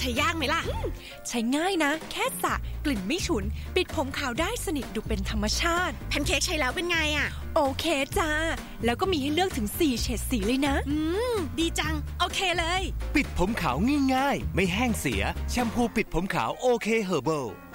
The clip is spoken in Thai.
ช้ยากไหมล่ะใช้ง่ายนะแค่สระกลิ่นไม่ฉุนปิดผมขาวได้สนิทดูเป็นธรรมชาติแพนเค้กใช้แล้วเป็นไงอะโอเคจ้าแล้วก็มีให้เลือกถึง4เฉดสีเลยนะดีจังโอเคเลยปิดผมขาวง่ายๆไม่แห้งเสียแชมพูปิดผมขาวโอเคเฮอร์เบิล